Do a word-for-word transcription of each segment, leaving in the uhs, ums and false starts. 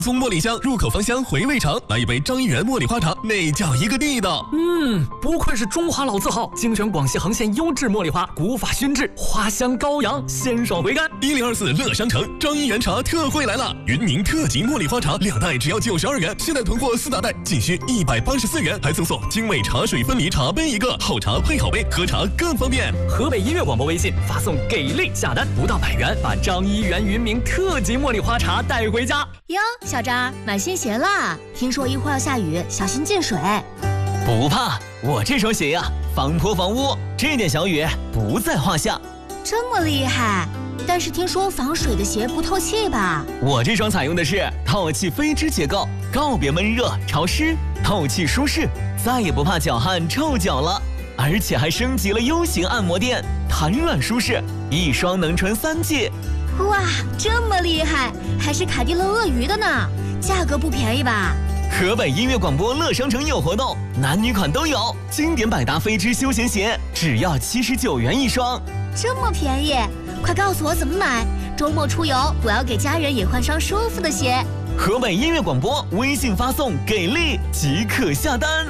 从茉莉香入口芳香，回味长，来一杯张一元茉莉花茶，那叫一个地道。 嗯，不愧是中华老字号，精选广西横县优质茉莉花，古法熏制，花香高扬，鲜爽回甘。 一零二四乐商城张一元茶特惠来了，云宁特级茉莉花茶两袋只要九十二元，现在囤货四大袋仅需一百八十四元，还赠送精美茶水分离茶杯一个，好茶配好杯，喝茶更方便。 河北音乐广播微信发送给力下单，不到百元，把张一元云明特级茉莉花茶带回家。 哟，小张买新鞋啦？听说一会儿要下雨，小心进水。 不怕，我这双鞋呀、啊，防泼防污，这点小雨不在话下。 这么厉害？但是听说防水的鞋不透气吧？ 我这双采用的是透气飞织结构，告别闷热潮湿，透气舒适，再也不怕脚汗臭脚了。而且还升级了 U 型按摩垫，弹软舒适，一双能穿三季。 哇，这么厉害，还是凯迪乐鳄鱼的呢，价格不便宜吧？ 河北音乐广播乐商城有活动，男女款都有，经典百搭飞织休闲鞋只要七十九元一双， 这么便宜，快告诉我怎么买，周末出游我要给家人也换双舒服的鞋。 河北音乐广播微信发送给力即可下单。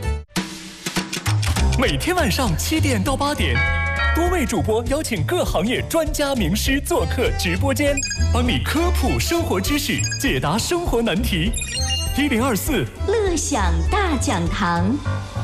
每天晚上七点到八点，多位主播邀请各行业专家名师做客直播间，帮你科普生活知识，解答生活难题。一零二四乐享大讲堂。